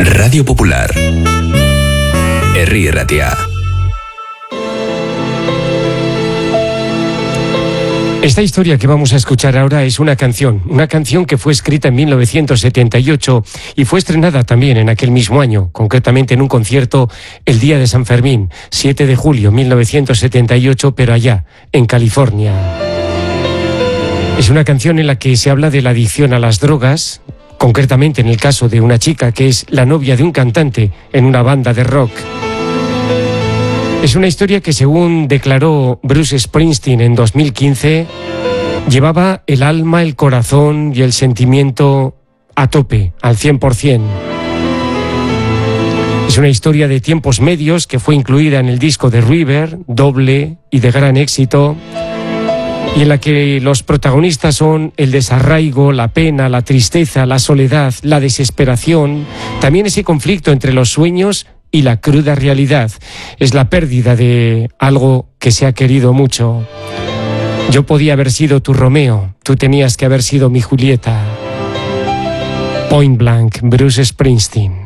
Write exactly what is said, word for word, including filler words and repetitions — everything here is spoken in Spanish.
Radio Popular. Herri Ratia. Esta historia que vamos a escuchar ahora es una canción, una canción que fue escrita en mil novecientos setenta y ocho y fue estrenada también en aquel mismo año, concretamente en un concierto el día de San Fermín, siete de julio de mil novecientos setenta y ocho, pero allá, en California. Es una canción en la que se habla de la adicción a las drogas, concretamente en el caso de una chica que es la novia de un cantante en una banda de rock. Es una historia que, según declaró Bruce Springsteen en dos mil quince, llevaba el alma, el corazón y el sentimiento a tope, al cien por ciento. Es una historia de tiempos medios que fue incluida en el disco de River, doble y de gran éxito, y en la que los protagonistas son el desarraigo, la pena, la tristeza, la soledad, la desesperación, también ese conflicto entre los sueños y la cruda realidad. Es la pérdida de algo que se ha querido mucho. Yo podía haber sido tu Romeo, tú tenías que haber sido mi Julieta. Point Blank, Bruce Springsteen.